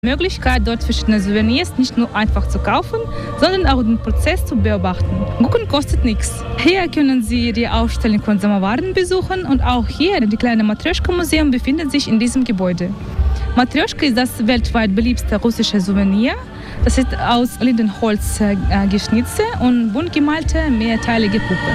Möglichkeit, dort verschiedene Souvenirs nicht nur einfach zu kaufen, sondern auch den Prozess zu beobachten. Gucken kostet nichts. Hier können Sie die Ausstellung von Samowaren besuchen und auch hier, das kleine Matrjoschka-Museum befindet sich in diesem Gebäude. Matrjoschka ist das weltweit beliebteste russische Souvenir. Das ist aus Lindenholz geschnitzte und bunt gemalte mehrteilige Puppe.